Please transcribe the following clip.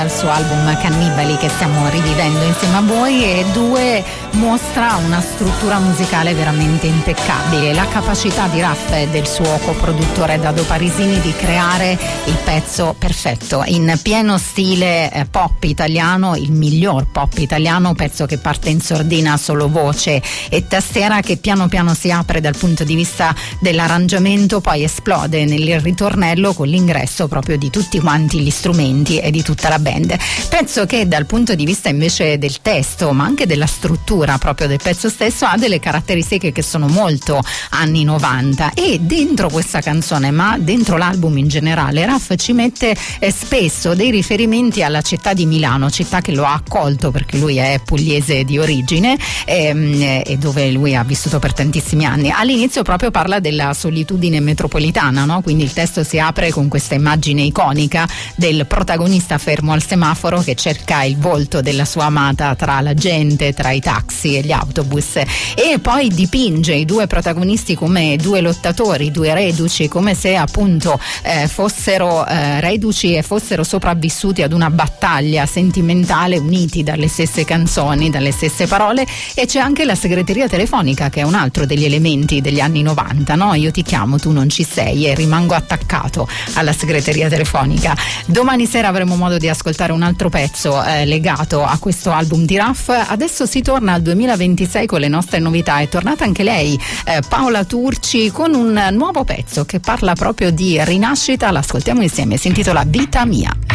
al suo album Cannibali che stiamo rivivendo insieme a voi, e 2 mostra una struttura musicale veramente impeccabile, la capacità di Raf e del suo coproduttore Dado Parisini di creare il pezzo perfetto in pieno stile pop italiano, il miglior pop italiano, pezzo che parte in sordina, solo voce e tastiera, che piano piano si apre dal punto di vista dell'arrangiamento, poi esplode nel ritornello con l'ingresso proprio di tutti quanti gli strumenti e di tutta la band. Penso che dal punto di vista invece del testo, ma anche della struttura proprio del pezzo stesso, ha delle caratteristiche che sono molto anni 90, e dentro questa canzone, ma dentro l'album in generale, Raf ci mette spesso dei riferimenti alla città di Milano, città che lo ha accolto perché lui è pugliese di origine e dove lui ha vissuto per tantissimi anni. All'inizio proprio parla della solitudine metropolitana, no? Quindi il testo si apre con questa immagine iconica del protagonista fermo al semaforo che cerca il volto della sua amata tra la gente, tra i taxi e gli autobus, e poi dipinge i 2 protagonisti come 2 lottatori, 2 reduci, come se appunto fossero reduci e fossero sopravvissuti ad una battaglia sentimentale, uniti dalle stesse canzoni, dalle stesse parole. E c'è anche la segreteria telefonica, che è un altro degli elementi degli anni 90, no? Io ti chiamo, tu non ci sei, e rimango attaccato alla segreteria telefonica. Domani sera avremo modo di ascoltare un altro pezzo legato a questo album di Raf. Adesso si torna al 2026 con le nostre novità. È tornata anche lei, Paola Turci, con un nuovo pezzo che parla proprio di rinascita. L'ascoltiamo insieme, si intitola Vita Mia.